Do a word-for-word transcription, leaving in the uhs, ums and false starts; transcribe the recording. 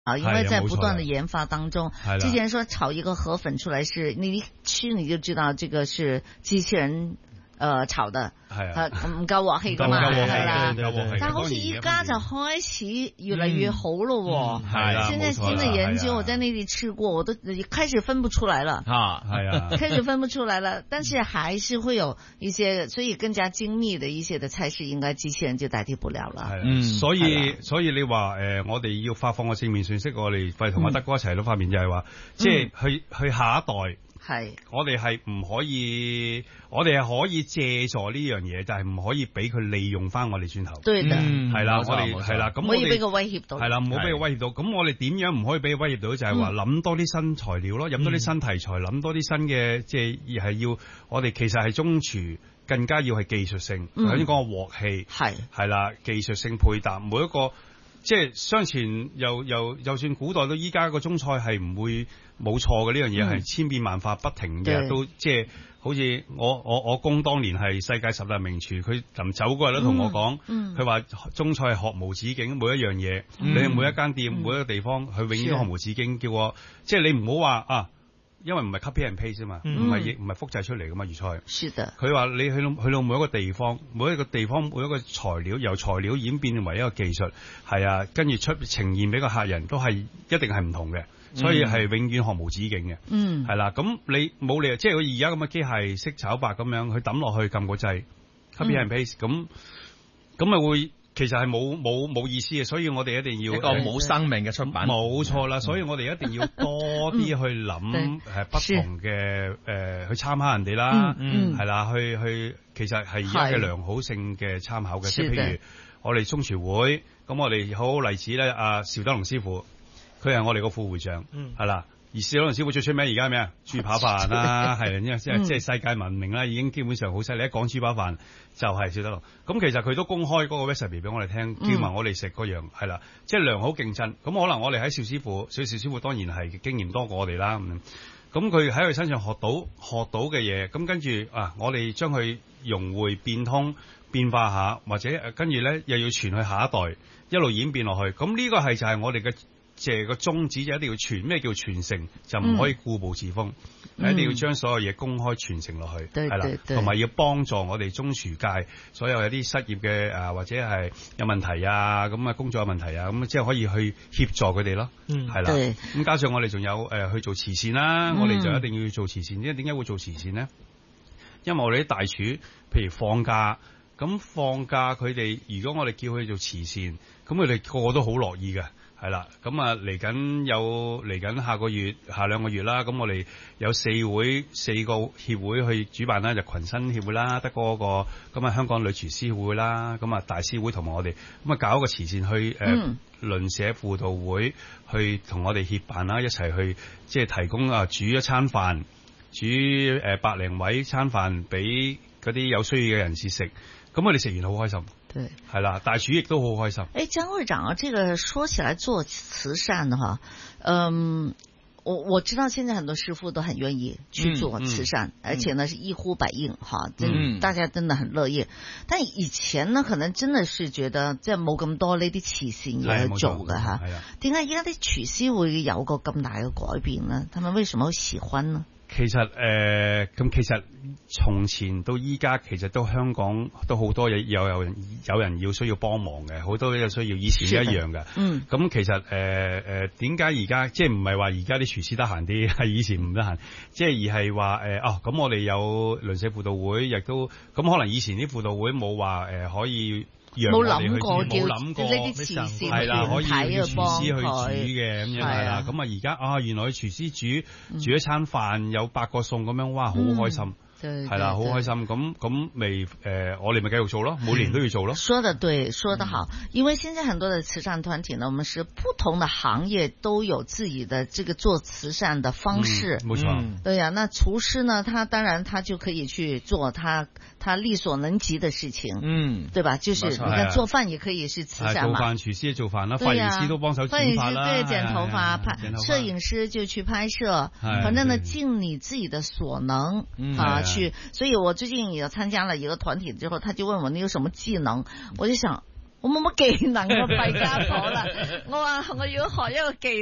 啊，因為在不斷的研發當中，之前說炒一個河粉出來是，你一吃你就知道這個是機器人呃炒的，係啊，唔夠鑊氣噶嘛，係啦，但好似依家就開始越來越好咯喎，係啦，現在新的研究我在內地吃過，我都開始分不出來了，啊，係啊，開始分不出來了，但是還是會有一些，所以更加精密的一些的菜式，應該機器人就代替不了了。 嗯，所以所以你話誒，我哋要發放個正面信息，我哋費同阿德哥一齊都發面就係話，即係去去下一代。係，我哋係唔可以，我哋係可以借助呢樣嘢，但係唔可以俾佢利用翻我哋轉頭。對嘅，係啦，我哋係啦，咁我哋唔可以俾佢威脅到。係啦，唔好俾佢威脅到。咁我哋點樣唔可以俾佢威脅到？就係話諗多啲新材料咯，諗多啲新題材，諗多啲新嘅，即係係要我哋其實係中廚更加要係技術性。頭先講個鑊氣係係啦，技術性配搭每一個。即係相傳又又就算古代到依家個中菜係唔會冇錯嘅，呢樣嘢係千變萬化，不停嘅都即係好似我我我公當年係世界十大名廚，佢臨走嗰日都同我講，佢、嗯、話中菜係學無止境，每一樣嘢、嗯、你每一間店、嗯、每一個地方佢永遠都學無止境，叫我即係你唔好話啊。因為唔係 copy and paste 嘛，唔係唔係複製出嚟噶嘛，粵菜。是的。佢話你去到去到每一個地方，每一個地方每一個材料，由材料演變為一個技術，係啊，跟住出呈現俾個客人都係一定係唔同嘅，所以係永遠學無止境嘅。嗯。係啦，咁你冇理由，即係佢而家咁嘅機械式炒白咁樣，佢抌落去撳個掣 copy and paste，咁咁咪會。其實係冇冇冇意思嘅，所以我哋一定要一個冇生命嘅出品。冇錯啦，所以我哋一定要多啲去諗誒不同嘅誒、呃、去參考人哋啦，係、嗯嗯、啦，去去其實係而家嘅良好性嘅參考嘅，即係譬如我哋中廚會，咁我哋好好例子咧，阿邵德龍師傅，佢係我哋個副會長，係、嗯、啦。而邵德龍師傅最出名而家係咩啊？豬扒飯啦，係因為即係即係世界聞名啦，已經基本上好犀利。一講豬扒飯就係邵德龍。咁其實佢都公開嗰個 recipe 俾我哋聽，叫埋我哋食嗰樣係啦，即係良好競爭。咁可能我哋喺邵師傅，所以邵師傅當然係經驗多過我哋啦。咁佢喺佢身上學到學到嘅嘢，咁跟住啊，我哋將佢融會變通變化下，或者跟住咧又要傳去下一代，一路演變落去。咁呢個係就係我哋嘅。即係個宗旨就一定要傳，咩叫傳承？就唔可以固步自封，嗯、一定要將所有嘢公開傳承落去，係啦，同埋要幫助我哋中廚界所有有啲失業嘅啊，或者係有問題啊，咁啊工作有問題啊，咁即係可以去協助佢哋咯，係、嗯、啦。咁加上我哋仲有誒、呃、去做慈善啦，嗯、我哋就一定要做慈善。因為點解會做慈善呢？因為我哋啲大廚，譬如放假，咁放假佢哋如果我哋叫佢做慈善，咁佢哋個個都好樂意嘅。係啦，咁啊嚟緊有嚟緊下個月下兩個月啦，咁我哋有四會四個協會去主辦啦，就群生協會啦，德哥嗰個，咁啊香港女廚師會啦，咁啊大師會同埋我哋，咁啊搞一個慈善去誒、嗯呃、鄰舍輔導會去同我哋協辦啦，一齊去即係提供啊煮一餐飯，煮誒百零位餐飯俾嗰啲有需要嘅人士食，咁我哋食完好開心。對，係啦，大廚亦都好開心。誒，張會長啊，這個說起來做慈善的哈，嗯，我我知道現在很多師傅都很願意去做慈善，嗯嗯、而且呢是一呼百應哈，真、嗯、大家真的很樂意。但以前呢，可能真的是覺得即係冇咁多呢啲慈善嘢去做嘅吓。點解而家啲廚師會有個咁大嘅改變呢？他們為什麼會喜歡呢？其實誒，咁、呃、其實從前到依家，其實都香港都好多嘢有有人有人要需要幫忙嘅，好多嘢需要以前一樣嘅。嗯，咁其實誒誒，點解而家即係唔係話而家啲廚師得閒啲，係以前唔得閒，即係而係話誒哦，咁我哋有鄰舍輔導會，亦都咁可能以前啲輔導會冇話誒可以。冇諗過叫呢啲慈善係啦，可以叫廚師去煮嘅咁樣係啦。咁啊而家啊，原來廚師煮、嗯、煮一餐飯有八個餸咁樣，哇，好開心。嗯係啦，好開心。咁咁咪誒，我哋咪繼續做咯，每年都要做咯。說得對，說得好。嗯、因為現在很多的慈善團體呢，我們是不同的行業都有自己的這個做慈善的方式。冇、嗯、錯、嗯。對呀、啊，那廚師呢，他當然他就可以去做他他力所能及的事情。嗯，對吧？就是你看做飯也可以是慈善嘛。做飯廚師做飯啦，髮型師都幫手剪髮啦，對，剪頭髮，拍攝影師就去拍攝。反正呢，盡你自己的所能、嗯、啊。去，所以我最近也參加了一個團體之後，他就問我你有什麼技能，我就想我冇乜技能個弊家婆啦，我話我要學一個技